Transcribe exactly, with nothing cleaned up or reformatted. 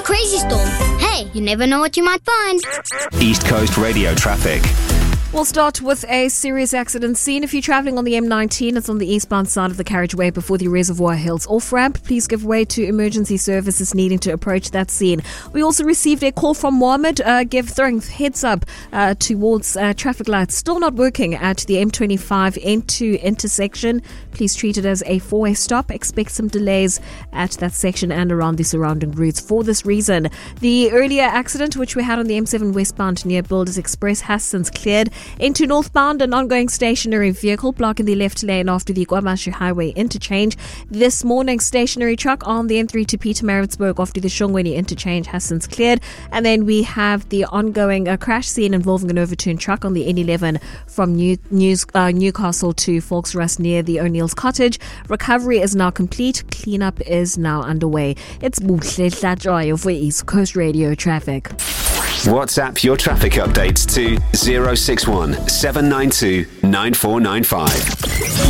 crazy storm. Hey, you never know what you might find. East Coast Radio traffic. We'll start with a serious accident scene. If you're travelling on the M nineteen, it's on the eastbound side of the carriageway before the Reservoir Hills off-ramp. Please give way to emergency services needing to approach that scene. We also received a call from Mohammed. Uh, give throwing heads up uh, towards uh, traffic lights still not working at the M twenty-five N two intersection. Please treat it as a four-way stop. Expect some delays at that section and around the surrounding routes. For this reason, the earlier accident which we had on the M seven westbound near Builders Express has since cleared. Into northbound, an ongoing stationary vehicle blocking the left lane after the KwaMashu Highway interchange. This morning, stationary truck on the N three to Pietermaritzburg after the Shongweni interchange has since cleared. And then we have the ongoing uh, crash scene involving an overturned truck on the N eleven from New, News, uh, Newcastle to Volksrust near the O'Neill's Cottage. Recovery is now complete. Cleanup is now underway. It's Buhle Hlatjoyo for East Coast Radio traffic. WhatsApp your traffic updates to zero six one seven nine two nine four nine five.